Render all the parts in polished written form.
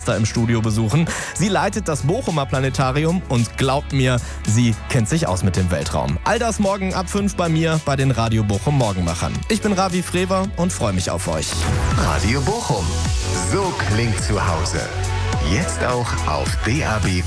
Schwester im Studio besuchen. Sie leitet das Bochumer Planetarium und glaubt mir, sie kennt sich aus mit dem Weltraum. All das morgen ab 5 bei mir bei den Radio Bochum Morgenmachern. Ich bin Ravi Frewer und freue mich auf euch. Radio Bochum. So klingt zu Hause. Jetzt auch auf DAB+.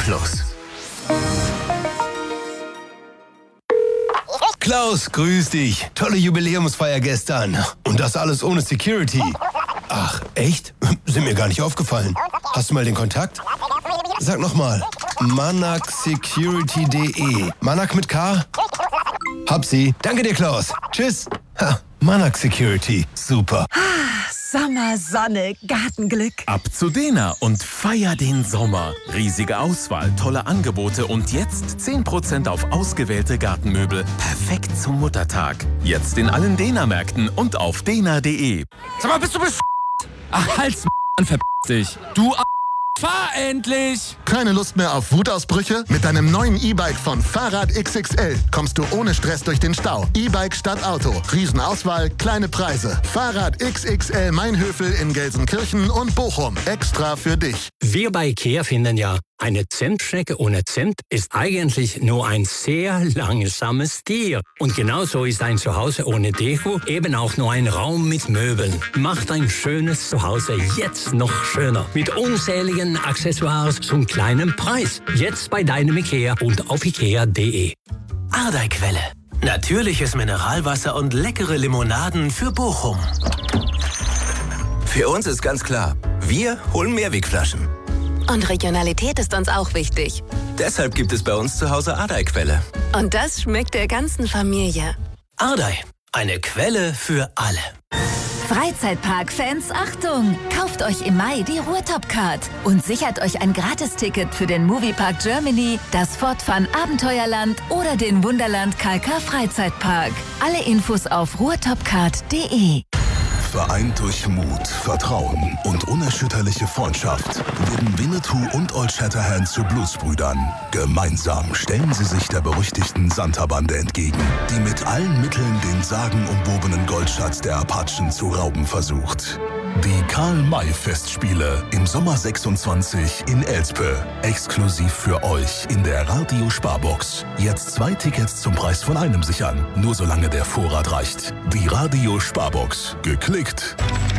Klaus, grüß dich. Tolle Jubiläumsfeier gestern. Und das alles ohne Security. Ach, echt? Sind mir gar nicht aufgefallen. Hast du mal den Kontakt? Sag nochmal. manaksecurity.de. Manak mit K? Hab sie. Danke dir, Klaus. Tschüss. Ha, Manak Security. Super. Sommer, Sonne, Gartenglück. Ab zu Dena und feier den Sommer. Riesige Auswahl, tolle Angebote und jetzt 10% auf ausgewählte Gartenmöbel. Perfekt zum Muttertag. Jetzt in allen Dena-Märkten und auf dena.de. Sag mal, bist du Ach, halt's an, verpiss dich. Du fahr endlich! Keine Lust mehr auf Wutausbrüche? Mit deinem neuen E-Bike von Fahrrad XXL kommst du ohne Stress durch den Stau. E-Bike statt Auto. Riesenauswahl, kleine Preise. Fahrrad XXL Mainhöfel in Gelsenkirchen und Bochum. Extra für dich. Wir bei IKEA finden ja, eine Zentschnecke ohne Cent ist eigentlich nur ein sehr langsames Tier. Und genauso ist ein Zuhause ohne Deko eben auch nur ein Raum mit Möbeln. Macht ein schönes Zuhause jetzt noch schöner. Mit unzähligen Accessoires zum kleinen Preis. Jetzt bei deinem IKEA und auf ikea.de. Ardeiquelle. Natürliches Mineralwasser und leckere Limonaden für Bochum. Für uns ist ganz klar, wir holen Mehrwegflaschen. Und Regionalität ist uns auch wichtig. Deshalb gibt es bei uns zu Hause Ardeiquelle. Und das schmeckt der ganzen Familie. Ardei, eine Quelle für alle. Freizeitpark-Fans, Achtung! Kauft euch im Mai die Ruhrtop-Card und sichert euch ein Gratisticket für den Moviepark Germany, das Fort Fun Abenteuerland oder den Wunderland KK Freizeitpark. Alle Infos auf ruhrtopcard.de. Vereint durch Mut, Vertrauen und unerschütterliche Freundschaft werden Winnetou und Old Shatterhand zu Bluesbrüdern. Gemeinsam stellen sie sich der berüchtigten Santa-Bande entgegen, die mit allen Mitteln den sagenumwobenen Goldschatz der Apachen zu rauben versucht. Die Karl-May-Festspiele im Sommer 26 in Elspe. Exklusiv für euch in der Radio-Sparbox. Jetzt 2 Tickets zum Preis von einem sichern. Nur solange der Vorrat reicht. Die Radio-Sparbox. Geklickt.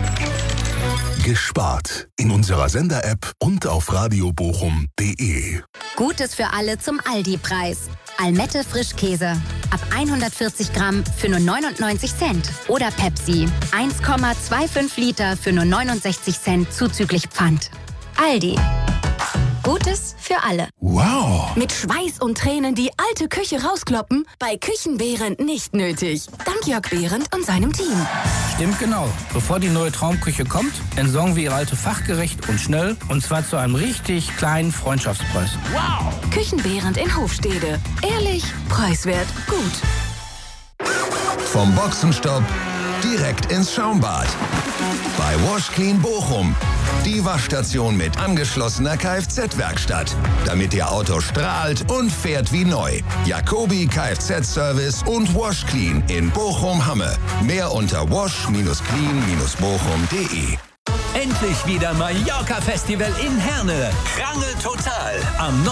Gespart. In unserer Sender-App und auf radiobochum.de. Gutes für alle zum Aldi-Preis. Almette Frischkäse. Ab 140 Gramm für nur 99 Cent. Oder Pepsi. 1,25 Liter für nur 69 Cent zuzüglich Pfand. Aldi. Gutes für alle. Wow! Mit Schweiß und Tränen die alte Küche rauskloppen? Bei Küchenbehrendt nicht nötig. Dank Jörg Behrendt und seinem Team. Stimmt genau. Bevor die neue Traumküche kommt, entsorgen wir ihre alte fachgerecht und schnell. Und zwar zu einem richtig kleinen Freundschaftspreis. Wow! Küchenbehrendt in Hofstede. Ehrlich, preiswert, gut. Vom Boxenstopp direkt ins Schaumbad. Bei Wash Clean Bochum. Die Waschstation mit angeschlossener Kfz-Werkstatt. Damit Ihr Auto strahlt und fährt wie neu. Jacobi Kfz-Service und Wash Clean in Bochum-Hamme. Mehr unter wash-clean-bochum.de. Endlich wieder Mallorca-Festival in Herne. Krangel total. Am